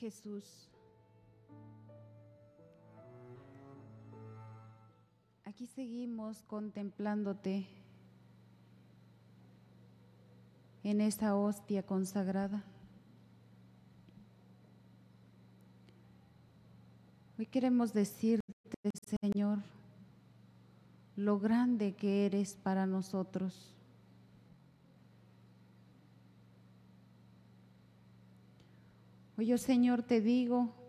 Jesús, aquí seguimos contemplándote en esa hostia consagrada. Hoy queremos decirte, Señor, lo grande que eres para nosotros. Hoy, oh Señor, te digo